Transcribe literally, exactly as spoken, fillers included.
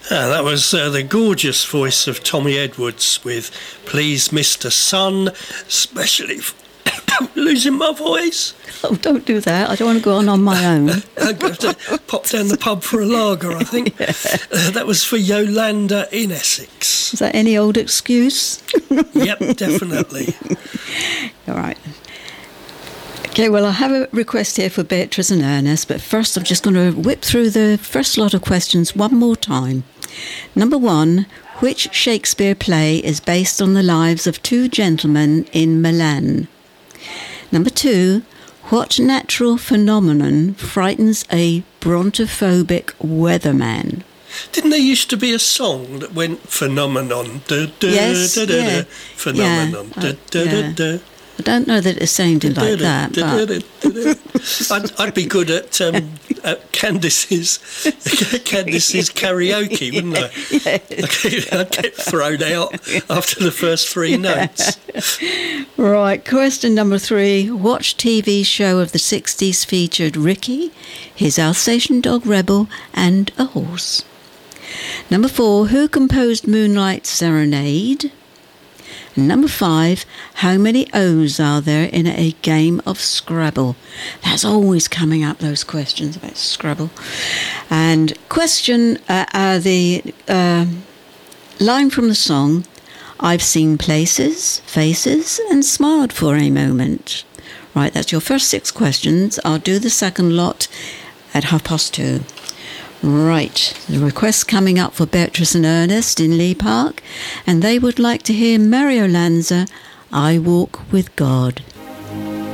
Ah, that was uh, the gorgeous voice of Tommy Edwards with Please Mister Sun, especially f- losing my voice. Oh, don't do that. I don't want to go on on my own. I'm going to pop down the pub for a lager, I think. Yeah. Uh, that was for Yolanda in Essex. Is that any old excuse? Yep, definitely. All right. Okay, well, I have a request here for Beatrice and Ernest, but first I'm just going to whip through the first lot of questions one more time. Number one, which Shakespeare play is based on the lives of two gentlemen in Milan? Number two, what natural phenomenon frightens a brontophobic weatherman? Didn't there used to be a song that went phenomenon? Da, da, yes, da, da, yeah. da, phenomenon. Yeah, da, uh, da, yeah. da, da. I don't know that it sounded like that, but I'd, I'd be good at, um, at Candice's Candice's karaoke, wouldn't I? Yeah. I'd get thrown out after the first three notes. Right, question number three. What T V show of the sixties featured Ricky, his Alsatian dog Rebel, and a horse? Number four. Who composed Moonlight Serenade? Number five, how many O's are there in a game of Scrabble? That's always coming up, those questions about Scrabble. And question, uh, uh, the uh, line from the song, I've seen places, faces, and smiled for a moment. Right, that's your first six questions. I'll do the second lot at half past two. Right, the request coming up for Beatrice and Ernest in Lee Park, and they would like to hear Mario Lanza, I Walk with God.